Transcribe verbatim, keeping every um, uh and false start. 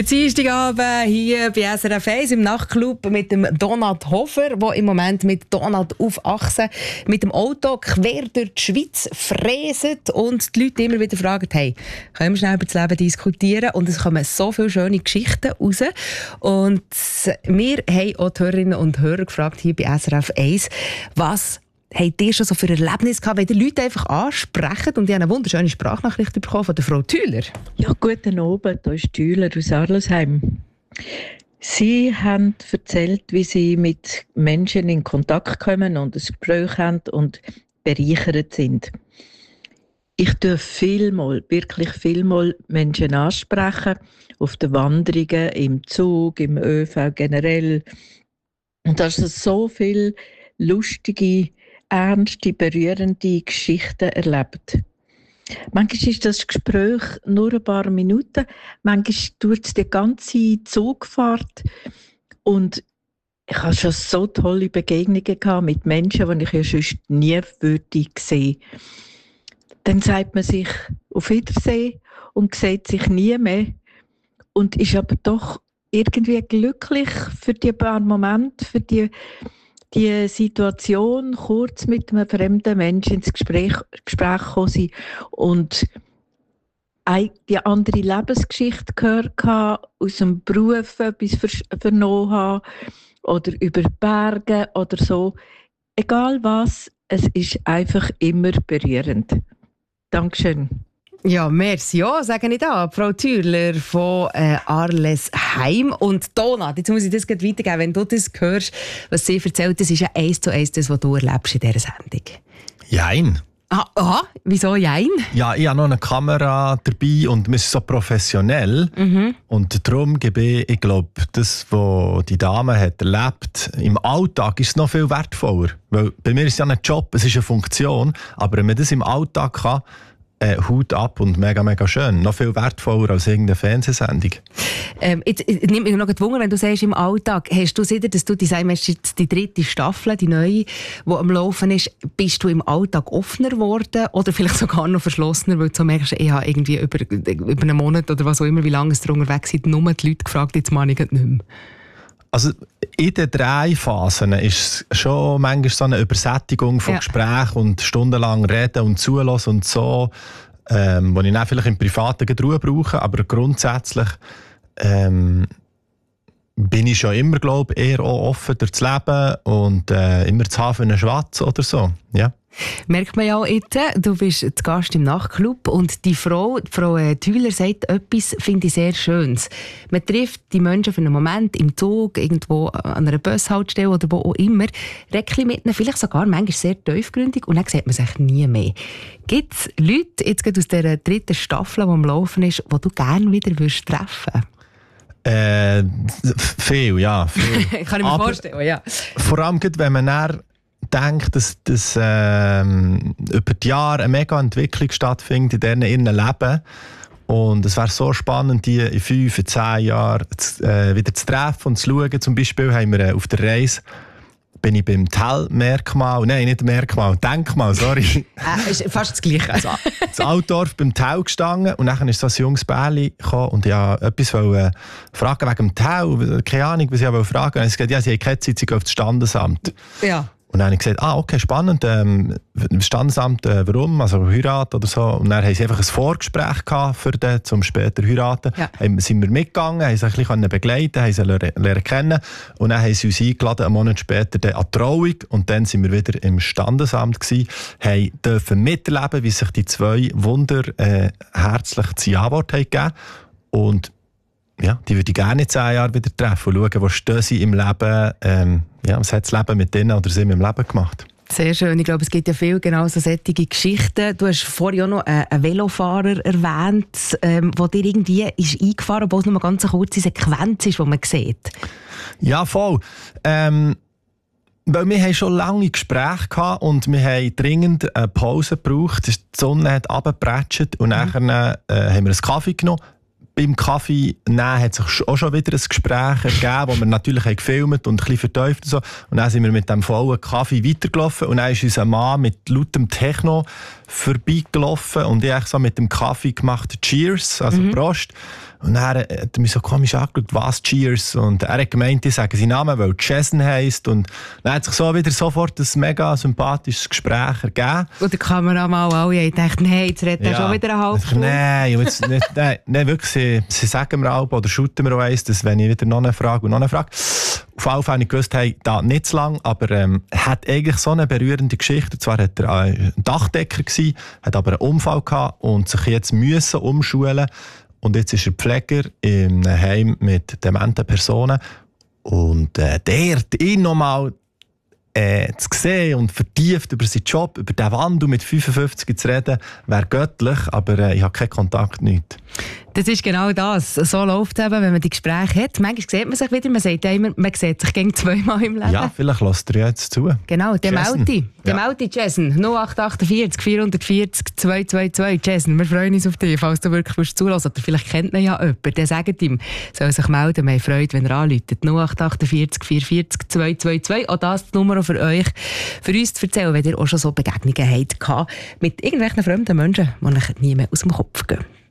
Dienstagabend hier bei S R F eins im Nachtclub mit dem Donat Hofer, der im Moment mit Donat auf Achse mit dem Auto quer durch die Schweiz fräset und die Leute immer wieder fragen, hey, können wir schnell über das Leben diskutieren? Und es kommen so viele schöne Geschichten raus. Und wir haben auch die Hörerinnen und Hörer gefragt hier bei S R F eins, was habt ihr schon so für Erlebnisse gehabt, wenn die Leute einfach ansprechen? Und ich habe eine wunderschöne Sprachnachricht bekommen von der Frau Thüler. Ja, guten Abend, hier ist Thüler aus Arlesheim. Sie haben erzählt, wie Sie mit Menschen in Kontakt kommen und ein Gespräch haben und bereichert sind. Ich tue vielmal, wirklich vielmal Menschen ansprechen, auf den Wanderungen, im Zug, im ÖV generell. Und da sind so viele lustige, ernste, berührende Geschichten erlebt. Manchmal ist das Gespräch nur ein paar Minuten, manchmal dauert es die ganze Zugfahrt. Und ich habe schon so tolle Begegnungen gehabt mit Menschen, die ich ja sonst nie würde sehen. Dann sagt man sich auf Wiedersehen und sieht sich nie mehr und ist aber doch irgendwie glücklich für die paar Momente, für die die Situation, kurz mit einem fremden Menschen ins Gespräch, Gespräch gekommen sind und die andere Lebensgeschichte gehört habe, aus dem Beruf etwas vernommen habe oder über Berge oder so. Egal was, es ist einfach immer berührend. Dankeschön. Ja, merci. Ja, sage ich da. Frau Thürler von äh, Arlesheim. Und Donat, jetzt muss ich das gleich weitergeben. Wenn du das hörst, was sie erzählt, das ist ja eins zu eins das, was du erlebst in dieser Sendung. Jein. Ah, aha, wieso jein? Ja, ich habe noch eine Kamera dabei und wir sind so professionell. Mhm. Und darum gebe ich, ich glaube, das, was die Dame hat erlebt, im Alltag ist es noch viel wertvoller. Weil bei mir ist es ja ein Job, es ist eine Funktion, aber wenn man das im Alltag kann, Äh, Hut ab und mega, mega schön. Noch viel wertvoller als irgendeine Fernsehsendung. Ähm, jetzt äh, nimmt mich noch ein Wunder, wenn du sagst, im Alltag, hast du seit, dass du die, sagen, jetzt die dritte Staffel, die neue, die am Laufen ist, bist du im Alltag offener geworden oder vielleicht sogar noch verschlossener, weil du so merkst, ich habe irgendwie über, über einen Monat oder was auch immer, wie lange es unterwegs sind, nur die Leute gefragt, jetzt mache ich nicht mehr. Also in den drei Phasen ist es schon manchmal so eine Übersättigung von ja. Gesprächen und stundenlang reden und zulassen und so, ähm, die ich dann vielleicht im privaten Ruhe brauche, aber grundsätzlich ähm, bin ich schon immer, glaube ich, eher auch offen durchs Leben und äh, immer zu haben für einen Schwatz oder so. Ja. Merkt man ja auch jetzt, du bist zu Gast im Nachtclub und die Frau, die Frau Thüler, sagt etwas, finde ich sehr Schönes. Man trifft die Menschen für einen Moment im Zug, irgendwo an einer Bushaltestelle oder wo auch immer, Räckchen mit ihnen, vielleicht sogar manchmal sehr tiefgründig und dann sieht man sich nie mehr. Gibt es Leute, jetzt gerade aus dieser dritten Staffel, die am Laufen ist, die du gerne wieder würdest treffen? Äh, viel, ja. Viel. Kann ich mir Aber vorstellen, ja. Vor allem, wenn man dann denkt, dass, dass ähm, über die Jahre eine mega Entwicklung stattfindet in deren ihren Leben. Und es wäre so spannend, die in fünf, in zehn Jahren äh, wieder zu treffen und zu schauen. Zum Beispiel haben wir äh, auf der Reise bin ich beim Tell-Merkmal, nein, nicht Merkmal, Denkmal, sorry. äh, ist fast das Gleiche. Das, das Altdorf beim Tell gestanden und dann ist so ein junges Bärli gekommen und ich wollte etwas wollte, äh, fragen wegen dem Tell, keine Ahnung, was ich wollte fragen. Und er hat gesagt, ja, sie haben keine Zeit, sie gehen auf das Standesamt. Ja. Und dann habe ich gesagt, ah, okay, spannend, ähm, Standesamt, äh, warum, also Heirat oder so. Und dann haben sie einfach ein Vorgespräch gehabt für den, zum später heiraten. Ja. Dann sind wir mitgegangen, haben sie ein bisschen begleiten, haben sie lernen, lernen kennen. Und dann haben sie uns eingeladen, einen Monat später an die Trauung. Und dann sind wir wieder im Standesamt gewesen, haben dürfen miterleben, wie sich die zwei Wunder äh, herzlich das Ja-Wort haben gegeben. Und ja, die würde ich gerne in zehn Jahren wieder treffen und schauen, wo stehen sie im Leben, ähm, ja, was hat das Leben mit denen oder sie im Leben gemacht. Sehr schön. Ich glaube, es gibt ja viele genau so solche Geschichten. Du hast vorhin auch noch einen Velofahrer erwähnt, ähm, der dir irgendwie ist eingefahren, obwohl es nur eine ganz kurze Sequenz ist, die man sieht. Ja, voll. Ähm, weil wir haben schon lange Gespräche gehabt und wir haben dringend eine Pause gebraucht. Die Sonne hat runtergepratscht und mhm. nachher äh, haben wir einen Kaffee genommen. Beim Kaffee nehmen hat sich auch schon wieder ein Gespräch ergeben, wo wir natürlich haben gefilmt und ein bisschen vertieft und so. Und dann sind wir mit dem vollen Kaffee weitergelaufen und dann ist unser Mann mit lautem Techno vorbeigelaufen und ich habe so mit dem Kaffee gemacht Cheers, also mhm. Prost. Und dann hat er mich so komisch angeschaut, was Cheers? Und er hat gemeint, ich sage seinen Namen, weil Jason heisst. Und dann hat sich so wieder sofort ein mega sympathisches Gespräch ergeben. Und der Kameramann alle dachten, hey, jetzt redet er ja. schon wieder eine halbe Stunde. Nein, jetzt nicht, nein, nein, wirklich, sie, sie sagen mir auch, oder shooten mir auch eins, dass wenn ich wieder noch eine Frage und noch eine Frage. Auf alle Fälle habe ich gewusst, hey, da nicht zu lang, aber ähm, er hat eigentlich so eine berührende Geschichte. Und zwar hat er ein Dachdecker gewesen, hat aber einen Unfall gehabt und sich jetzt müssen umschulen. Und jetzt ist er Pfleger in einem Heim mit dementen Personen. Und äh, der, ihn nochmal äh, zu sehen und vertieft über seinen Job, über den Wandel mit fünfundfünfzig zu reden, wäre göttlich, aber äh, ich habe keinen Kontakt, nichts. Das ist genau das. So läuft es eben, wenn man die Gespräche hat. Manchmal sieht man sich wieder, man sagt ja immer, man sieht sich gegen zweimal im Leben. Ja, vielleicht lässt er jetzt zu. Genau, der Melti. Der ja. Melti, Jason. null acht acht vier vier vier zwei zwei zwei. Jason, wir freuen uns auf dich, falls du wirklich zuhörst. Oder vielleicht kennt man ja jemanden, der sagt ihm, soll sich melden. Wir haben Freude, wenn er anruft. null acht acht vier vier vier zwei zwei zwei. Auch das die Nummer für euch, für uns zu erzählen, wenn ihr auch schon so Begegnungen habt mit irgendwelchen fremden Menschen, die euch nie mehr aus dem Kopf gehen.